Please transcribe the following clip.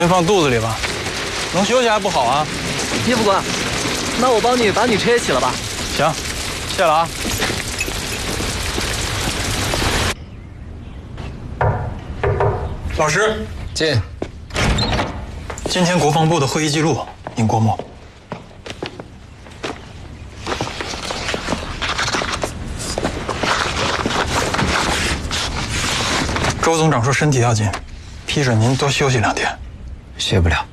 先放肚子里吧，能休息还不好啊？ 叶副官，那我帮你把你车也起了吧。 行，谢了啊。老师， 进。 今天国防部的会议记录，您过目。周总长说身体要紧，批准您多休息2天。 歇不了。